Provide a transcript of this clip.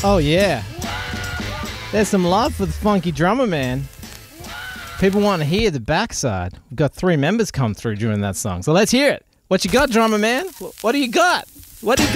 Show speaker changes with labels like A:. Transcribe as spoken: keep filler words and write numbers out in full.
A: Oh, yeah. There's some love for the funky drummer, man. People want to hear the backside. We've got three members come through during that song. So let's hear it. What you got, drummer man? What do you got? What do you